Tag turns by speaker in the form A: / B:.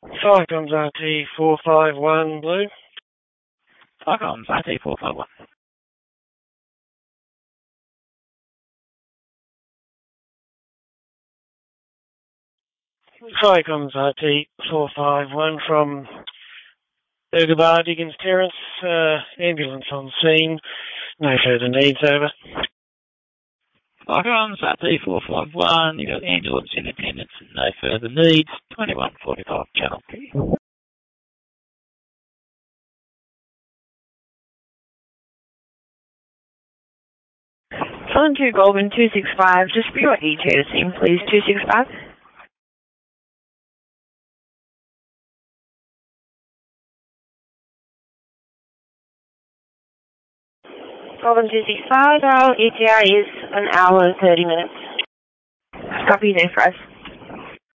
A: Cyclones RT 451 Blue.
B: Cyclones RT 451.
A: Cyclones RT 451 from Urgabar, Diggins Terrace. Ambulance on scene. No further needs, over.
B: Cyclones RT 451, you got ambulance in attendance and no further needs. 2145 Channel P.
C: Phone 2 Goldman 265, just for your ETA scene, please, 265. Goldman 265, our ETA is an hour and 30 minutes. Copy there for us.